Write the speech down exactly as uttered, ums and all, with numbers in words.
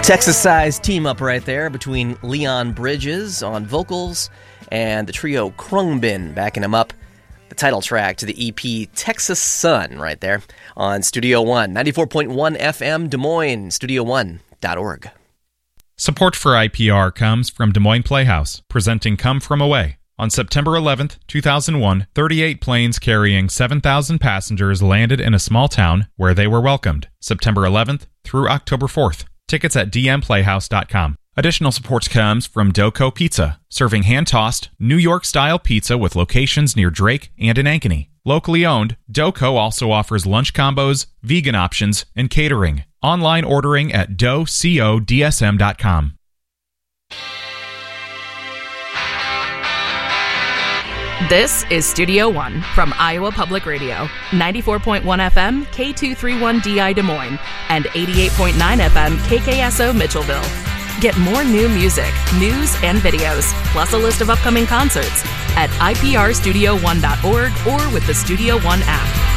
Texas-sized team-up right there between Leon Bridges on vocals and the trio Krungbin backing him up. The title track to the E P Texas Sun right there on Studio One. ninety-four point one F M Des Moines, studio one dot org. Support for I P R comes from Des Moines Playhouse, presenting Come From Away. On September eleventh, two thousand one, thirty-eight planes carrying seven thousand passengers landed in a small town where they were welcomed. September eleventh through October fourth. Tickets at d m playhouse dot com. Additional support comes from Doco Pizza, serving hand-tossed, New York-style pizza with locations near Drake and in Ankeny. Locally owned, Doco also offers lunch combos, vegan options, and catering. Online ordering at doco d s m dot com. This is Studio One from Iowa Public Radio, ninety-four point one F M K two thirty-one D I Des Moines and eighty-eight point nine F M K K S O Mitchellville. Get more new music, news, and videos, plus a list of upcoming concerts at i p r studio one dot org or with the Studio One app.